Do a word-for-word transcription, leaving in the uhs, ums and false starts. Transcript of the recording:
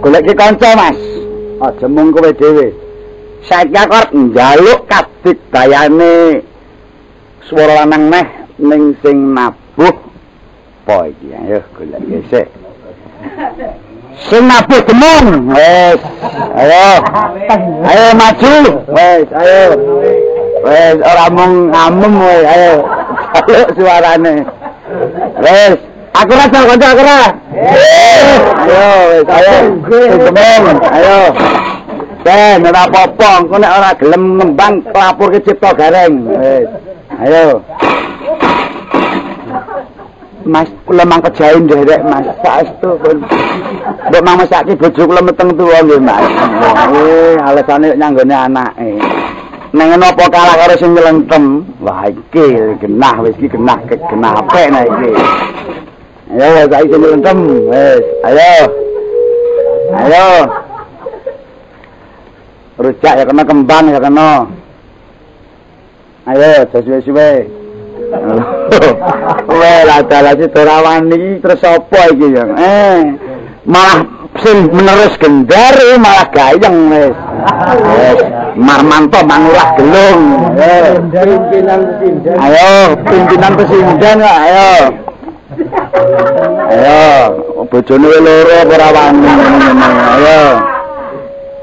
golek kanca Mas. Aja mung kowe dhewe. Saiki aku arep njaluk kadigdayane swara lanang neh ning sing nabuh. Apa iki? Ayo golek gesek. Sing nabuh demung. Wes. Ayo. Ayo maju. Wes, ayo. Wes ora mung ngamem wae. Ayo. Jaluk suarane. Wes. Aku rasa kanca aku ra. Ayo, wes ayo. Demung. Ayo. Ben ora apa-apa, engko nek ora gelem nembang lapurke cipta gareng. Wis. Ayo. Mas kula mangke jae nderek Mas saestu pun. Mbok mang mesake bojo kula meteng tuwa nggih Mas. Eh, alasane nyanggone anake. Neng napa kalah karo sing nyelentem? Wah iki genah wis iki genah genah apik nek iki. Ayo saiki sing nyelentem. Wis, ayo. Ayo. Rujak ya kena kembang ya kena. Ayo sesuai-suai. Weh lah dalah si Dorawani terus apa iki ya? Eh malah sing menerus gendar malah gayeng wis. Wis Marmanto mangulah gelung. Eh pimpinan pesinden. Ayo pimpinan pesinden ayo. Ayo bojone loro ora wani ngene. Ayo.